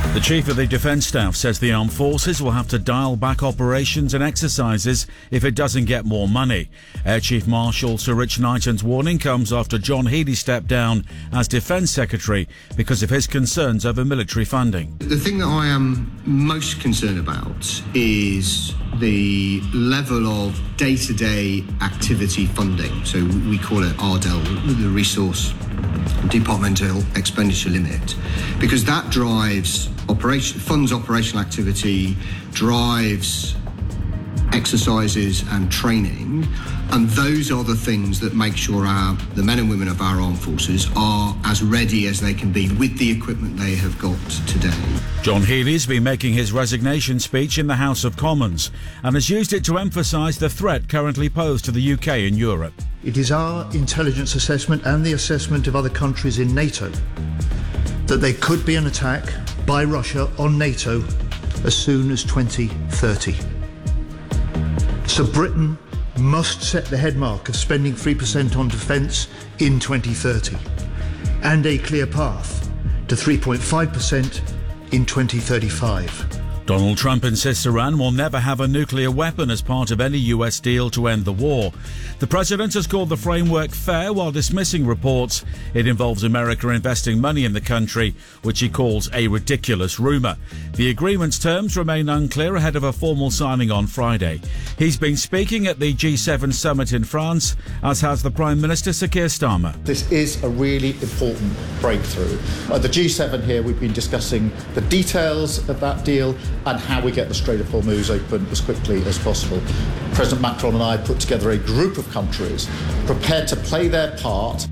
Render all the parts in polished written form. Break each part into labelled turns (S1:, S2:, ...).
S1: The Chief of the Defence Staff says the Armed Forces will have to dial back operations and exercises if it doesn't get more money. Air Chief Marshal Sir Rich Knighton's warning comes after John Healey stepped down as Defence Secretary because of his concerns over military funding.
S2: The thing that I am most concerned about is the level of day-to-day activity funding. So we call it RDEL, the Resource Departmental Expenditure Limit, because that drives funds operational activity, drives exercises and training, and those are the things that make sure the men and women of our armed forces are as ready as they can be with the equipment they have got today.
S1: John Healey's been making his resignation speech in the House of Commons and has used it to emphasise the threat currently posed to the UK and Europe.
S3: It is our intelligence assessment and the assessment of other countries in NATO that there could be an attack by Russia on NATO as soon as 2030. So Britain must set the headmark of spending 3% on defence in 2030 and a clear path to 3.5% in 2035.
S1: Donald Trump insists Iran will never have a nuclear weapon as part of any US deal to end the war. The president has called the framework fair while dismissing reports it involves America investing money in the country, which he calls a ridiculous rumour. The agreement's terms remain unclear ahead of a formal signing on Friday. He's been speaking at the G7 summit in France, as has the Prime Minister Sir Keir Starmer.
S4: This is a really important breakthrough. At the G7 here, we've been discussing the details of that deal and how we get the Strait of Hormuz open as quickly as possible. President Macron and I put together a group of countries prepared to play their part.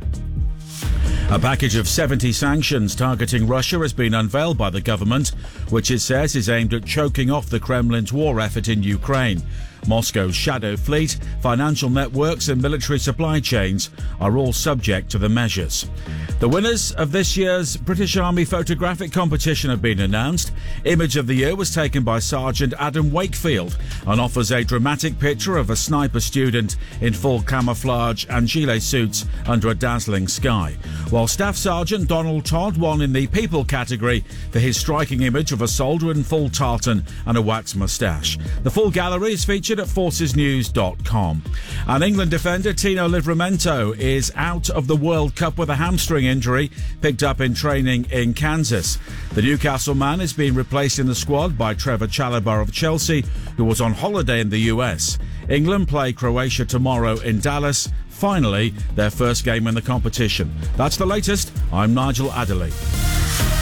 S1: A package of 70 sanctions targeting Russia has been unveiled by the government, which it says is aimed at choking off the Kremlin's war effort in Ukraine. Moscow's shadow fleet, financial networks and military supply chains are all subject to the measures. The winners of this year's British Army photographic competition have been announced. Image of the Year was taken by Sergeant Adam Wakefield and offers a dramatic picture of a sniper student in full camouflage and gilet suits under a dazzling sky, while Staff Sergeant Donald Todd won in the People category for his striking image of a soldier in full tartan and a wax moustache. The full gallery is featured at forcesnews.com. And England defender Tino Livramento is out of the World Cup with a hamstring injury picked up in training in Kansas. The Newcastle man is being replaced in the squad by Trevor Chalobah of Chelsea, who was on holiday in the US. England play Croatia tomorrow in Dallas, finally their first game in the competition. That's the latest. I'm Nigel Adderley.